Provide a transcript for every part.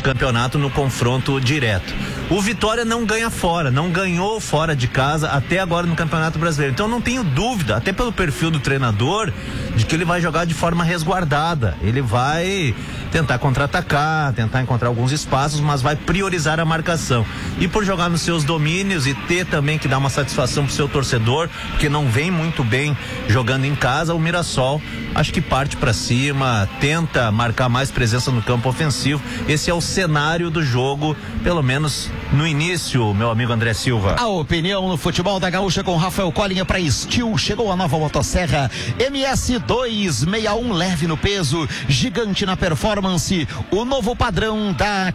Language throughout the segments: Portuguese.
campeonato no confronto direto. O Vitória não ganha fora, não ganhou fora de casa até agora no Campeonato Brasileiro. Então não tenho dúvida, até pelo perfil do treinador, de que ele vai jogar de forma resguardada. Ele vai tentar contra-atacar, tentar encontrar alguns espaços, mas vai priorizar a marcação. E por jogar nos seus domínios e ter também que dar uma satisfação pro seu torcedor, porque não vem muito bem jogando em casa, o Mirassol acho que parte para cima, tenta marcar mais presença no campo ofensivo. Esse é o cenário do jogo, pelo menos no início, meu amigo André Silva. A opinião no futebol da Gaúcha com Rafael Colinha para Steel. Chegou a nova motosserra MS261, leve no peso, gigante na performance, o novo padrão da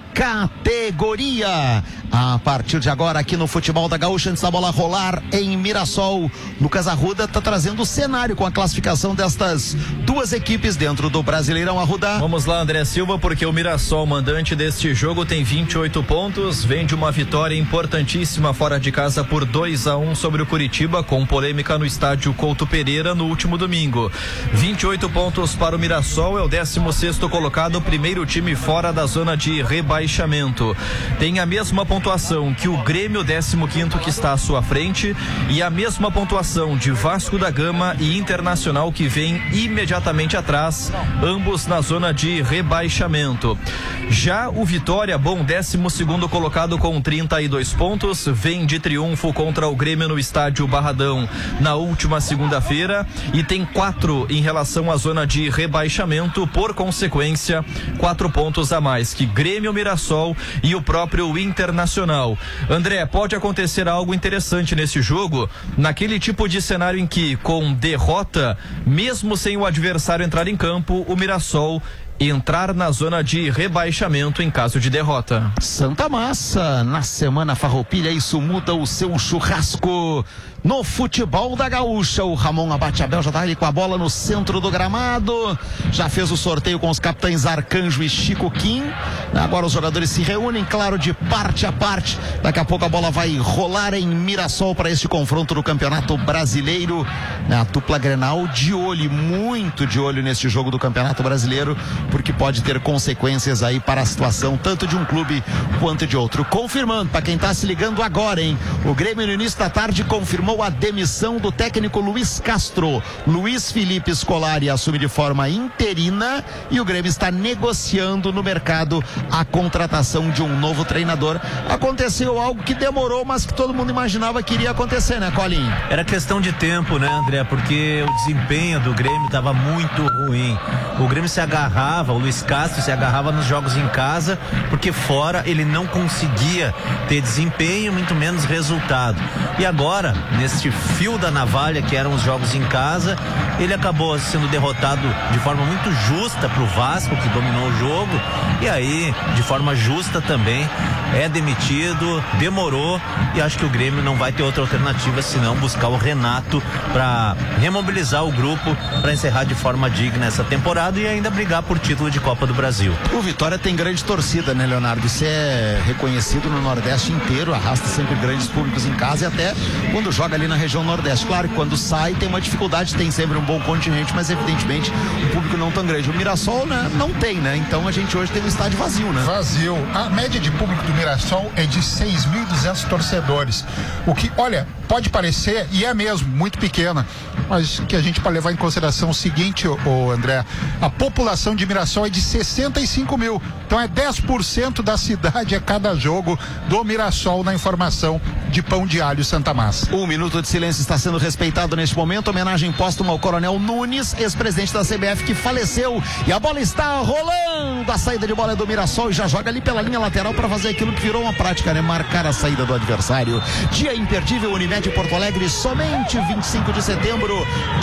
categoria. A partir de agora aqui no futebol da Gaúcha, antes da bola rolar em Mirassol, Lucas Arruda está trazendo o cenário com a classificação destas duas equipes dentro do Brasileirão. Arruda. Vamos lá, André Silva, porque o Mirassol, mandante deste jogo, tem 28 pontos, vem de uma vitória importantíssima fora de casa por 2-1 sobre o Curitiba, com polêmica no estádio Couto Pereira no último domingo. 28 pontos para o Mirassol, é o 16º colocado, primeiro time fora da zona de rebaixamento. Tem a mesma pontuação que o Grêmio, 15º, que está à sua frente, e a mesma pontuação de Vasco da Gama e Internacional, que vem imediatamente atrás, ambos na zona de rebaixamento. Já o Vitória, bom, 12º colocado com 32 pontos, vem de triunfo contra o Grêmio no estádio Barradão na última segunda-feira e tem 4 em relação à zona de rebaixamento, por consequência 4 pontos a mais que Grêmio, Mirassol e o próprio Internacional. André, pode acontecer algo interessante nesse jogo, naquele tipo de cenário em que, com derrota, mesmo sem o adversário entrar em campo, o Mirassol entrar na zona de rebaixamento em caso de derrota. Santa Massa, na semana Farroupilha, isso muda o seu churrasco no futebol da Gaúcha. O Ramon Abate-Abel já tá ali com a bola no centro do gramado, já fez o sorteio com os capitães Arcanjo e Chico Kim. Agora os jogadores se reúnem, claro, de parte a parte. Daqui a pouco a bola vai rolar em Mirassol para este confronto do Campeonato Brasileiro. A dupla Grenal de olho, muito de olho neste jogo do Campeonato Brasileiro, porque pode ter consequências aí para a situação tanto de um clube quanto de outro. Confirmando, para quem está se ligando agora, hein? O Grêmio no início da tarde confirmou a demissão do técnico Luiz Castro. Luiz Felipe Scolari assume de forma interina e o Grêmio está negociando no mercado a contratação de um novo treinador. Aconteceu algo que demorou, mas que todo mundo imaginava que iria acontecer, né, Colinho? Era questão de tempo, né, André? Porque o desempenho do Grêmio estava muito ruim. O Grêmio se agarrava, o Luiz Castro se agarrava nos jogos em casa, porque fora ele não conseguia ter desempenho, muito menos resultado. E agora, neste fio da navalha que eram os jogos em casa, ele acabou sendo derrotado de forma muito justa pro Vasco, que dominou o jogo, e aí, de forma justa também, é demitido, demorou, e acho que o Grêmio não vai ter outra alternativa senão buscar o Renato para remobilizar o grupo, para encerrar de forma digna essa temporada e ainda brigar por título de Copa do Brasil. O Vitória tem grande torcida, né, Leonardo? Isso é reconhecido no Nordeste inteiro, arrasta sempre grandes públicos em casa e até quando joga ali na região Nordeste. Claro que quando sai tem uma dificuldade, tem sempre um bom contingente, mas evidentemente o público não tão grande. O Mirassol, né, não tem, né? Então a gente hoje tem um estádio vazio, né? Vazio. A média de público do Mirassol é de 6.200 torcedores. O que, olha, pode parecer, e é mesmo, muito pequena, mas que a gente pode levar em consideração o seguinte, ô André, a população de Mirassol é de 65 mil, então é 10% da cidade a cada jogo do Mirassol na informação de Pão de Alho Santa Massa. 1 minuto de silêncio está sendo respeitado neste momento, homenagem póstuma ao Coronel Nunes, ex-presidente da CBF que faleceu, e a bola está rolando, a saída de bola é do Mirassol e já joga ali pela linha lateral para fazer aquilo que virou uma prática, né? Marcar a saída do adversário. Dia imperdível, Unimed Porto Alegre, somente 25 de setembro.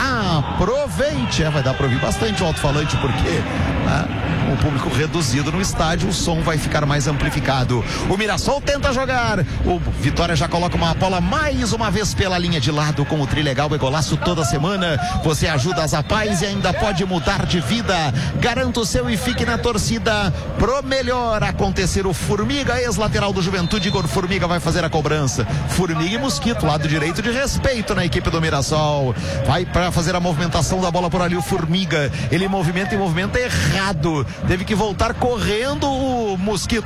Aproveite! Vai dar para ouvir bastante o alto-falante, porque o público reduzido no estádio, o som vai ficar mais amplificado. O Mirassol tenta jogar. O Vitória já coloca uma bola mais uma vez pela linha de lado com o Trilegal e Golaço toda semana. Você ajuda as Apais e ainda pode mudar de vida. Garanta o seu e fique na torcida pro melhor acontecer. O Formiga, ex-lateral do Juventude, Igor Formiga vai fazer a cobrança. Formiga e Mosquito, lado direito de respeito na equipe do Mirassol. Vai para fazer a movimentação da bola por ali o Formiga. Ele movimenta e movimenta errado. Teve que voltar correndo o Mosquito.